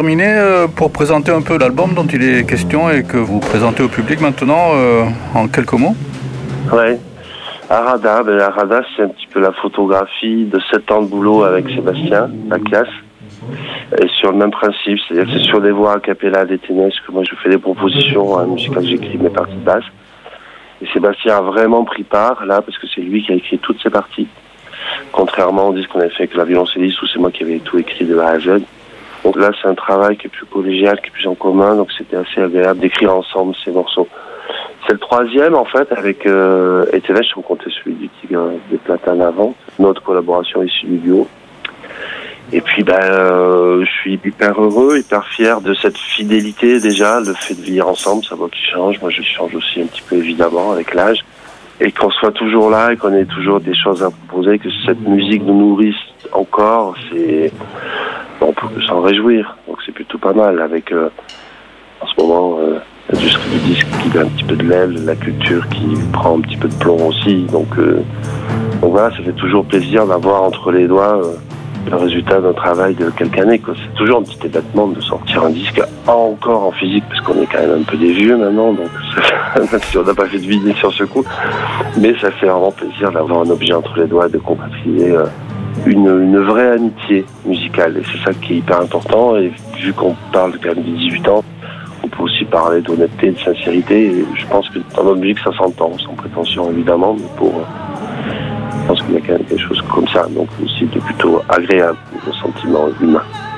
terminer, pour présenter un peu l'album dont il est question et que vous présentez au public maintenant, en quelques mots. Ouais. Arada, Arada, c'est un petit peu la photographie de 7 ans de boulot avec Sébastien, la classe. Et sur le même principe, c'est-à-dire que c'est sur des voix a cappella des ténèbres que moi je fais des propositions musicales, j'écris mes parties de basse. Et Sébastien a vraiment pris part là, parce que c'est lui qui a écrit toutes ses parties. Contrairement au disque qu'on avait fait avec la violoncelliste où c'est moi qui avais tout écrit de A à Z. Donc là, c'est un travail qui est plus collégial, qui est plus en commun, donc c'était assez agréable d'écrire ensemble ces morceaux. C'est le troisième, en fait, avec ETV, sans compter celui du Tigre des Platanes avant, notre collaboration issue du duo. Et puis, je suis hyper heureux, hyper fier de cette fidélité déjà, le fait de vivre ensemble, ça va qu'il change. Moi, je change aussi un petit peu, évidemment, avec l'âge. Et qu'on soit toujours là et qu'on ait toujours des choses à proposer, que cette musique nous nourrisse encore, on peut s'en réjouir. Donc c'est plutôt pas mal avec, en ce moment, l'industrie du disque qui a un petit peu de l'aile, la culture qui prend un petit peu de plomb aussi. Donc voilà, ça fait toujours plaisir d'avoir entre les doigts le résultat d'un travail de quelques années, quoi. C'est toujours un petit ébattement de sortir un disque encore en physique, parce qu'on est quand même un peu des vieux maintenant, donc même si on n'a pas fait de vidéo sur ce coup, mais ça fait vraiment plaisir d'avoir un objet entre les doigts, de compatrier une vraie amitié musicale, et c'est ça qui est hyper important. Et vu qu'on parle quand même de 18 ans, on peut aussi parler d'honnêteté, de sincérité, et je pense que dans notre musique ça s'entend, sans prétention évidemment, mais je pense qu'il y a quand même quelque chose comme ça, donc aussi de plutôt agréable, le sentiment humain.